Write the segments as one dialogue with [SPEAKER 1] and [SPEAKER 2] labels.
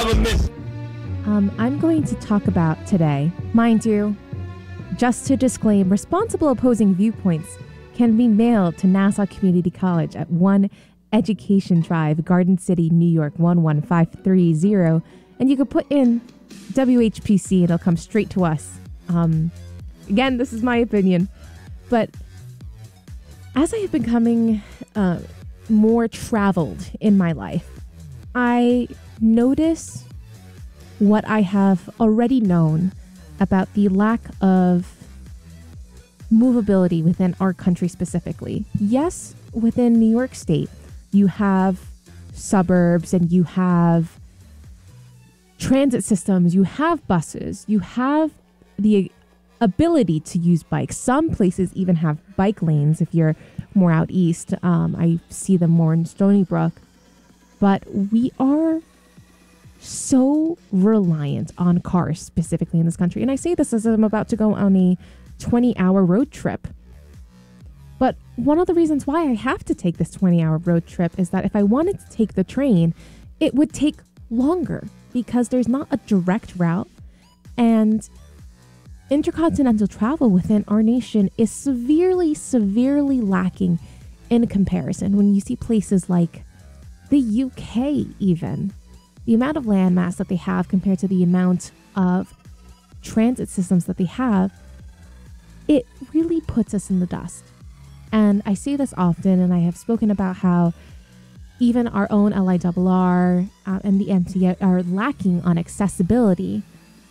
[SPEAKER 1] government.
[SPEAKER 2] I'm going to talk about today, mind you, just to disclaim, responsible opposing viewpoints can be mailed to Nassau Community College at 1 Education Drive, Garden City, New York, 11530. And you can put in WHPC and it'll come straight to us. Again, this is my opinion. But as I have becoming more traveled in my life, I notice what I have already known about the lack of movability within our country specifically. Yes, within New York State, you have suburbs and you have transit systems, you have buses, you have the ability to use bikes. Some places even have bike lanes if you're more out east. I see them more in Stony Brook. But we are so reliant on cars specifically in this country. And I say this as I'm about to go on a 20-hour road trip. But one of the reasons why I have to take this 20-hour road trip is that if I wanted to take the train, it would take longer because there's not a direct route. And intercontinental travel within our nation is severely, severely lacking in comparison. When you see places like the UK even, the amount of landmass that they have compared to the amount of transit systems that they have, it really puts us in the dust. And I say this often, and I have spoken about how even our own LIRR and the MTA are lacking on accessibility.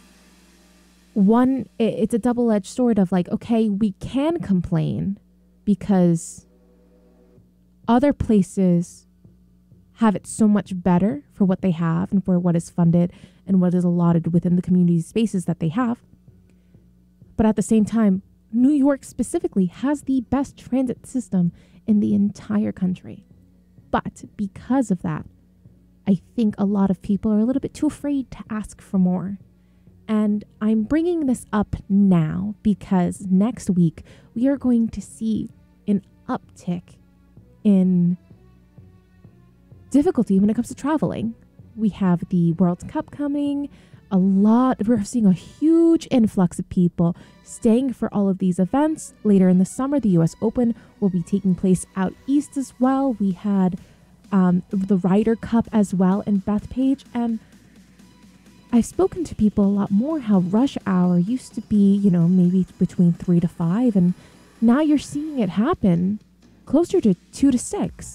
[SPEAKER 2] One, it's a double-edged sword of like, okay, we can complain because other places have it so much better for what they have and for what is funded and what is allotted within the community spaces that they have. But at the same time, New York specifically has the best transit system in the entire country. But because of that, I think a lot of people are a little bit too afraid to ask for more. And I'm bringing this up now because next week we are going to see an uptick in difficulty when it comes to traveling. We have the World Cup coming. We're seeing a huge influx of people staying for all of these events. Later in the summer, the US Open will be taking place out east as well. We had the Ryder Cup as well in Bethpage. And I've spoken to people a lot more how rush hour used to be, maybe between 3 to 5. And now you're seeing it happen closer to 2 to 6.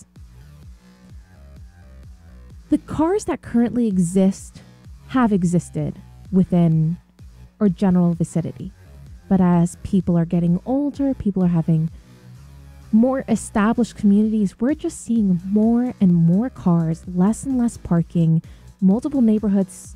[SPEAKER 2] The cars that currently exist have existed within our general vicinity. But as people are getting older, people are having more established communities, we're just seeing more and more cars, less and less parking, multiple neighborhoods